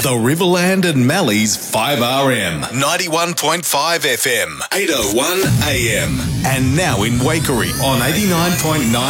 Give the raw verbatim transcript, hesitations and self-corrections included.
The Riverland and Mallee's five R M, ninety-one point five F M, eight oh one A M. And now in Waikerie on eighty-nine point nine